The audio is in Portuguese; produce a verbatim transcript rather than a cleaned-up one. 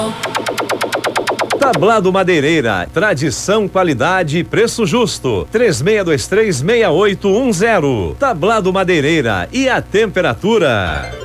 Tablado Madeireira, tradição, qualidade e preço justo. três seis dois três, seis oito um zero. Tablado Madeireira, e a temperatura?